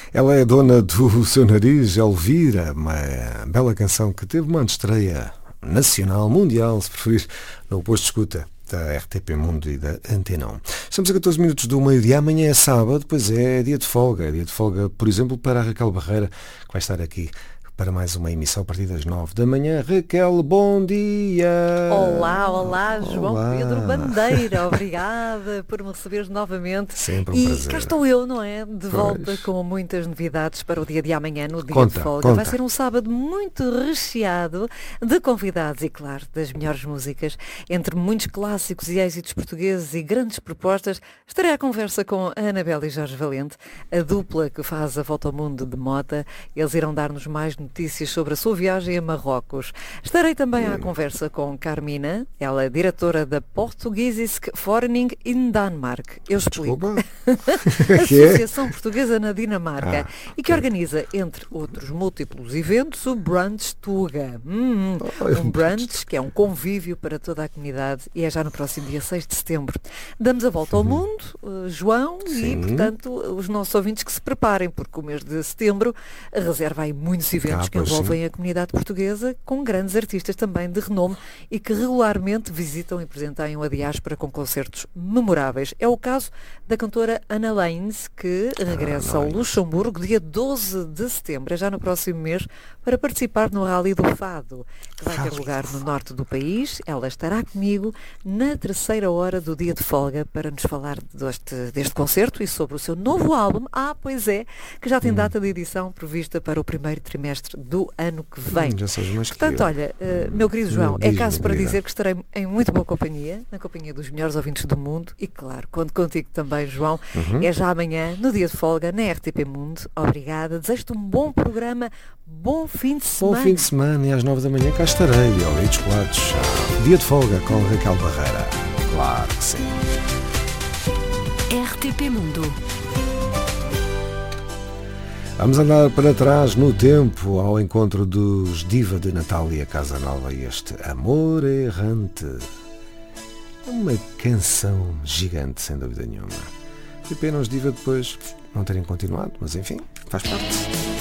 Ela é dona do seu nariz, Elvira, uma bela canção que teve uma estreia nacional, mundial, se preferir, no posto de escuta da RTP Mundo e da Antena 1. Estamos a 14 minutos do meio-dia, amanhã é sábado, pois é dia de folga. É dia de folga, por exemplo, para a Raquel Barreira, que vai estar aqui para mais uma emissão a partir das 9 da manhã. Raquel, bom dia! Olá, João Pedro Bandeira, obrigada por me receberes novamente. Sempre um prazer. E cá estou eu, não é? De volta com muitas novidades para o dia de amanhã, no dia de folga. Conta. Vai ser um sábado muito recheado de convidados e, claro, das melhores músicas. Entre muitos clássicos e êxitos portugueses e grandes propostas, estarei à conversa com a Anabela e Jorge Valente, a dupla que faz a volta ao mundo de mota. Eles irão dar-nos mais notícias sobre a sua viagem a Marrocos. Estarei também à conversa com Carmina, ela é diretora da Portugisisk Forening in Denmark. Eu explico. Associação Portuguesa na Dinamarca e que organiza, entre outros múltiplos eventos, o Brunch Tuga. Um brunch que é um convívio para toda a comunidade e é já no próximo dia 6 de setembro. Damos a volta ao mundo, João, e portanto os nossos ouvintes que se preparem, porque o mês de setembro reserva aí muitos eventos que envolvem a comunidade portuguesa, com grandes artistas também de renome e que regularmente visitam e presentam a diáspora com concertos memoráveis. É o caso da cantora Ana Lanes, que regressa ao Luxemburgo dia 12 de setembro, é já no próximo mês, para participar no Rally do Fado, que vai ter lugar no norte do país. Ela estará comigo na terceira hora do dia de folga para nos falar deste concerto e sobre o seu novo álbum, pois é, que já tem data de edição prevista para o primeiro trimestre do ano que vem. Portanto, olha, meu querido João, é caso para dizer que estarei em muito boa companhia, na companhia dos melhores ouvintes do mundo e, claro, conto contigo também, João. É já amanhã, no dia de folga, na RTP Mundo. Obrigada, desejo-te um bom programa, bom fim de semana. Bom fim de semana e às 9 da manhã cá estarei, ouvidos colados. Dia de folga com Raquel Barreira. Claro que sim. RTP Mundo. Vamos andar para trás no tempo ao encontro dos Diva de Natália Casanova e este Amor Errante. É uma canção gigante, sem dúvida nenhuma. Que pena os Diva depois não terem continuado, mas enfim, faz parte.